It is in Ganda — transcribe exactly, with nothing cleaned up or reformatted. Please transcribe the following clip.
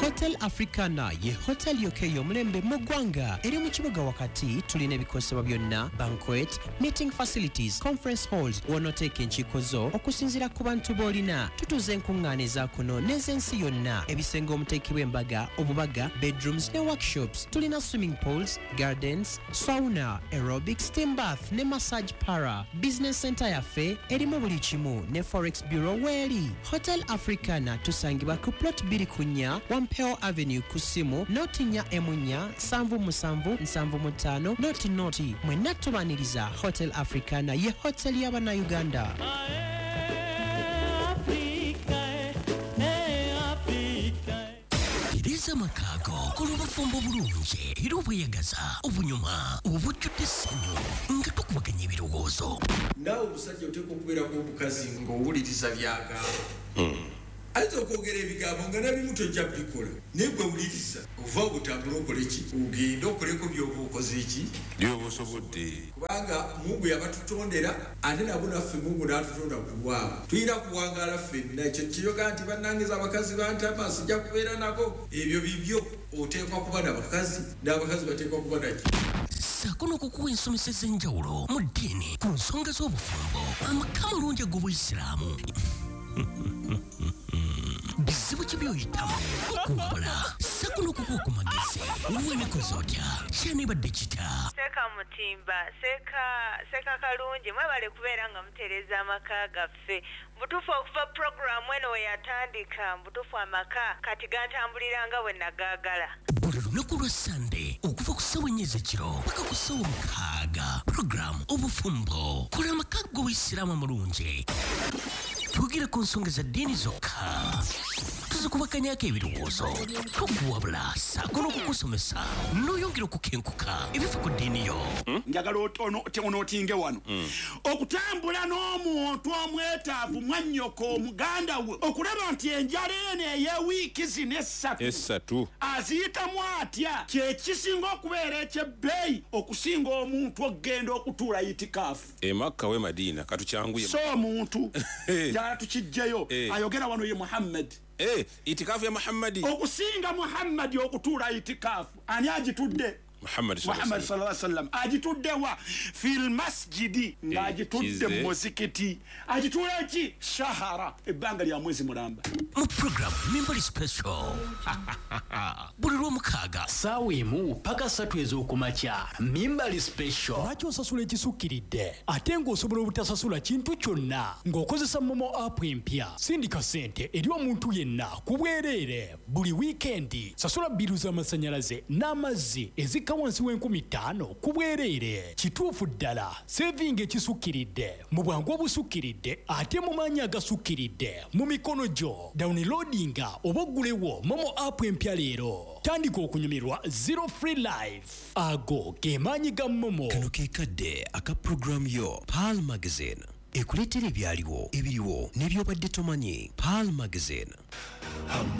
Hotel Africana ye hotel yokeyo mulembe mu ggwanga eri mu kibuga wakati tulina ebikosebwa byonna banquet meeting facilities conference halls wonoteeka enkiiko zo okusinziira ku bantu b'olina tutuuza enkuŋŋaana eza kuno n'ez'ensi yonna ebisenge omuteekebwa embaga obubaga bedrooms ne workshops tulina swimming pools gardens sauna aerobic steam bath ne massage para business center yaffe erimu buli kimu ne forex bureau weeri Hotel Africana tusangibwa ku plot bbiri ku nnya Wampeo Avenue ku simu noti nnya emunya nsanvu musanvu nsanvu mu ttaano noti noti mwenna tubaniriza Hotel Africana ye hotel y'Abannayuganda. Iriza makago kulubufumbo bulungi era obweyagaza obunyuma obujjudde essanyu nga tukubaganya ebirowoozo naawe omusajja oteeka okubeerako obukazi ng'owuliriza byagamba ayinza okwogera ebigambo nga nabimu tojja bikola naye gwe wuliriza ova ogutambula okole ki ogenda okoleko byoba okoze eki byoba osobodde kubanga Mungu yabatutondera ate nabo naffe Mungu n'atutonda ku lwabwe tulina kuwangaala ffenna ekyo kiyoga nti bannangiza abakazi bantama sijja kubeera nabo ebyo bibyo oteekwa kuba n'abakazi n'abakazi bateekwa kuba naki ssaako n'okukuwa ensomesa ez'enjawulo mu ddiini ku nsonga z'obufumbo amaka malungi ag'Obuyisiraamu bizibu ki by'oyitamu okuwabula ssaako n'okukuwa ku magezi wemikoze otya kyanibadde kita Seka Mutimba Seka Seka Kalungi mwebale kubeera nga mutereeza amaka gaffe mbutuufu okuva programu eno we yatandika mbutuufu amaka kati gantambulira nga bwe nagaagala buli lunaku lwa sande okuva ku ssaawa ennya ez'ekiro paka ku ssaawa mukaaga programu obufumbo kola amaka g'Obuyisiraamu amulungi twogera ku nsonga za ddiini zokka tuzikubaganyako ebirowoozo tokuwabula ssaako n'okukusomesa n'oyongera okukenkuka ebifa ku ddiini yo njagala onootinge wano okutambula n'omuntu omwetaavu mwannyoko omuganda we okulaba nti enjala eno ey'ewiiki zino essatu essatu aziyitamu atya kyekisinga okubeera ekyebbeeyi okusinga omuntu okgenda okutuula itikaafu emakka we Madiina katukyanguye so omuntu jala tukijjeyo ayogera wano ye Muhammad eh itikafu ya Muhammadi okusinga Muhammadi okutuula itikaafu ani agitudde Muhammad sallallahu alaihi wasallam agitudde wa fil masjidi ngagitudde mu muzikiti agitula ki shahara ebbanga lya mwezi mulamba mu program Mimbali Special buli lw'omukaaga ssaawa emu paka ssatu ez'okumakya Mimbali Special lwaki osasula ekisukkiridde ate ng'osobola obutasasula kintu kyonna ng'okozesa momo app empya sindika ssente eri omuntu yenna ku bwereere buli wiikendi sasula bbiru z'amasannyalaze n'amazzi ezikka wansi w'enkumi ttaano ku bwereere kituufu ddala sevinga ekisukkiridde mu bwangu obusukkiridde ate mu maanyi agasukkiridde mu mikono gyo downloadinga oba oggulewo momo app empya leero tandika okunyumirwa zero free life ago ge maanyi ga momo kano ke kadde aka programu yo Pearl Magazine ekuleetera ebyaliwo ebiriwo n'ebyobadde tomanyi Pearl Magazine